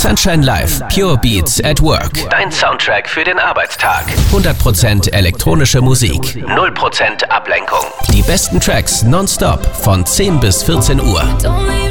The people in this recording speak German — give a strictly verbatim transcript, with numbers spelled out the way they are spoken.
Sunshine Live, Pure Beats at Work. Dein Soundtrack für den Arbeitstag. hundert Prozent elektronische Musik. null Prozent Ablenkung. Die besten Tracks nonstop von zehn bis vierzehn Uhr.